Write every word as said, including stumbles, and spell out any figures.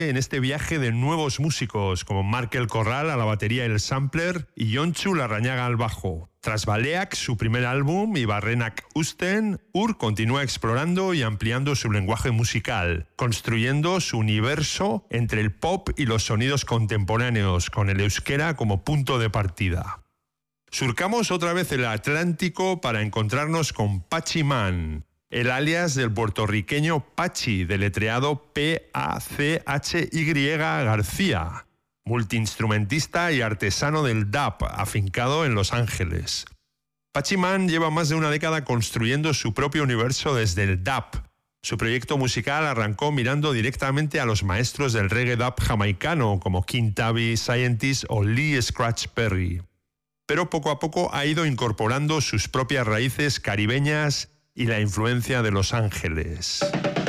en este viaje de nuevos músicos como Markel Corral a la batería y el sampler y Jontxu Larrañaga al bajo. Tras Baleak, su primer álbum, y Barrenak Usten, Ur continúa explorando y ampliando su lenguaje musical, construyendo su universo entre el pop y los sonidos contemporáneos, con el euskera como punto de partida. Surcamos otra vez el Atlántico para encontrarnos con Pachi Man, el alias del puertorriqueño Pachi, deletreado P A C H Y García, multiinstrumentista y artesano del dub, afincado en Los Ángeles. Pachi Man lleva más de una década construyendo su propio universo desde el dub. Su proyecto musical arrancó mirando directamente a los maestros del reggae dub jamaicano como King Tabby, Scientist o Lee Scratch Perry. Pero poco a poco ha ido incorporando sus propias raíces caribeñas y la influencia de Los Ángeles.